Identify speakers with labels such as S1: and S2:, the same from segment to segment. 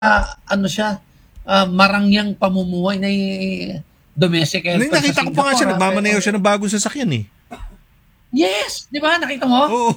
S1: ano siya, marangyang pamumuhay na domestic helper sa
S2: Nakita ko pa nga siya,
S1: Singapore.
S2: nagmamaneho siya ng bagong sasakyan eh.
S1: Yes, di ba? Nakita mo?
S2: Oo.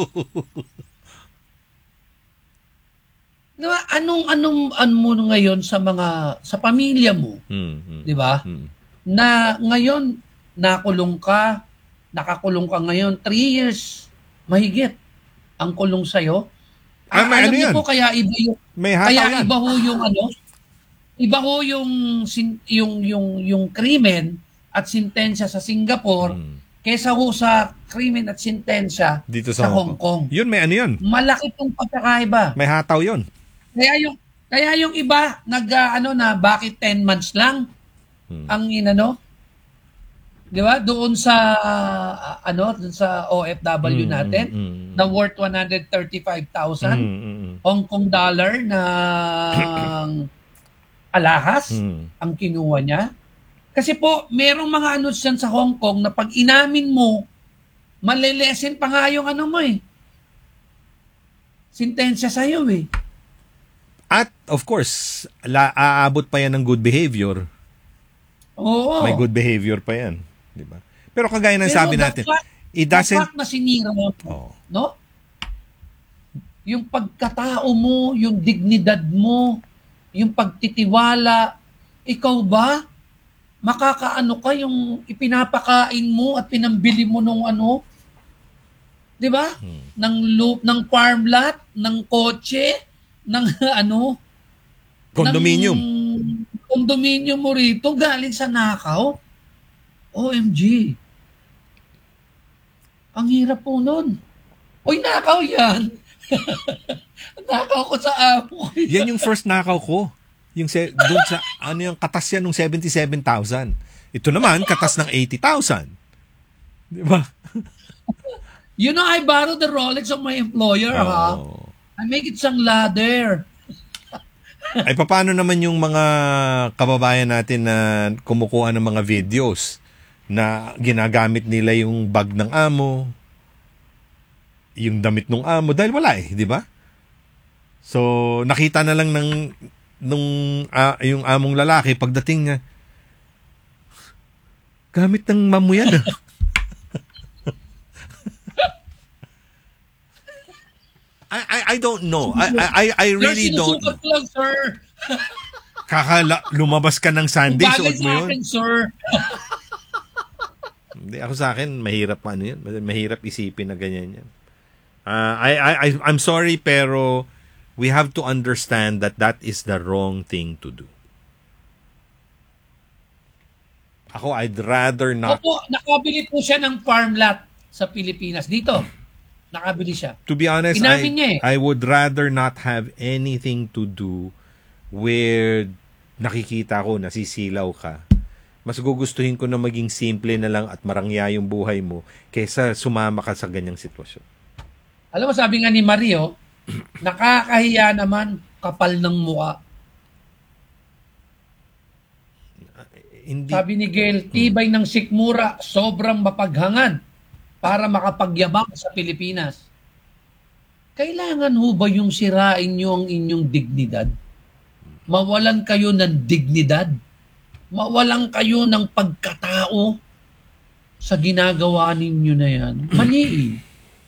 S1: Di ba? Ano mo ngayon sa pamilya mo, di ba? Na ngayon, nakakulong ka ngayon, 3 years, mahigit, ang kulong sa'yo.
S2: May
S1: Alam
S2: ano
S1: niyo
S2: yan?
S1: po, kaya iba yung,
S2: May hataw
S1: kaya
S2: yan.
S1: iba ho yung krimen at sintensya sa Singapore kesa ho sa krimen at sintensya
S2: Dito
S1: sa Hong Kong.
S2: Yun, may ano yun.
S1: Malaki pong pagkakaiba.
S2: May hataw yun.
S1: Kaya yung iba bakit 10 months lang ang inano? 'Di ba? Doon sa doon sa OFW natin na worth 135,000 Hong Kong dollar ng alahas ang kinuha niya. Kasi po, merong mga ano dyan sa Hong Kong na pag inamin mo, malilesen pa nga yung mo eh. Sintensya sa'yo eh.
S2: At of course, aabot pa yan ng good behavior.
S1: Oo.
S2: May good behavior pa yan. Diba? Pero kagaya ng sabi natin, it doesn't...
S1: The fact na sinira mo, no? Yung pagkatao mo, yung dignidad mo, yung pagtitiwala, ikaw ba? Makakaano ka yung ipinapakain mo at pinambili mo nung di ba? Ng farm lot, ng kotse, ng
S2: condominium.
S1: Condominium mo rito galing sa nakaw. OMG. Ang hirap po nun. Uy, nakaw yan. Nakaw ko sa amo.
S2: Yan yung first nakaw ko. Yung doon sa yung katas yan ng 77,000. Ito naman katas ng 80,000. Di ba?
S1: You know, I borrowed the Rolex of my employer, ha? I make it sang ladder.
S2: Ay, paano naman yung mga kababayan natin na kumukuha ng mga videos na ginagamit nila yung bag ng amo, yung damit ng amo, dahil wala eh, di ba? So, nakita na lang yung among lalaki, pagdating niya, gamit ng mamo yan. I don't know. I really don't know.
S1: Lang, sir.
S2: Lumabas ka ng Sunday,
S1: suot
S2: mo yun?
S1: Akin, sir.
S2: Hindi, ako sa akin, mahirap yun. Mahirap isipin na ganyan yan. I'm sorry, pero we have to understand that is the wrong thing to do. Ako, I'd rather not.
S1: Opo, nakabili po siya ng farm lot sa Pilipinas. Dito, nakabili siya.
S2: To be honest,
S1: niya eh.
S2: I would rather not have anything to do with nakikita ko, nasisilaw ka. Mas gugustuhin ko na maging simple na lang at marangya yung buhay mo kaysa sumama ka sa ganyang sitwasyon.
S1: Alam mo, sabi nga ni Mario, nakakahiya naman, kapal ng mukha.
S2: Hindi.
S1: Sabi ni Gail, tibay ng sikmura, sobrang mapaghangan para makapagyabang sa Pilipinas. Kailangan ho ba yung sirain nyo ang inyong dignidad? Mawalan kayo ng dignidad? Mawalan kayo ng pagkatao sa ginagawa ninyo na yan? Mali.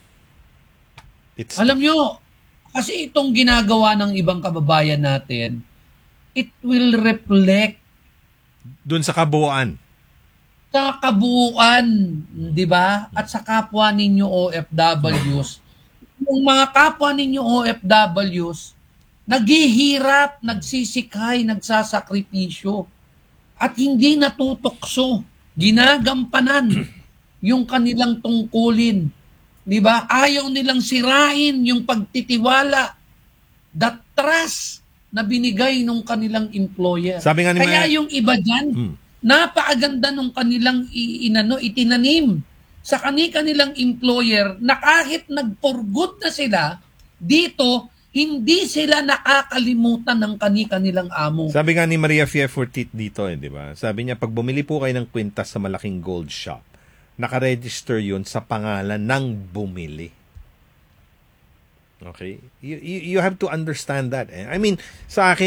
S1: Alam nyo, kasi itong ginagawa ng ibang kababayan natin, it will reflect
S2: doon sa kabuuan.
S1: Sa kabuuan, di ba? At sa kapwa ninyo OFWs. Yung mga kapwa ninyo OFWs, naghihirap, nagsisikay, nagsasakripisyo, at hindi natutokso, ginagampanan yung kanilang tungkulin. Di ba? Ayaw nilang sirain yung pagtitiwala, the trust na binigay nung kanilang employer.
S2: Sabi nga ni
S1: Kaya yung iba dyan, napakaganda nung kanilang itinanim sa kanilang employer na kahit nag-for-good na sila, dito, hindi sila nakakalimutan ng kanilang amo.
S2: Sabi nga ni Maria Fiefortit dito, di ba? Sabi niya, pag bumili po kayo ng kwintas sa malaking gold shop, nakaregister yun sa pangalan ng bumili. Okay? You have to understand that. I mean, sa akin,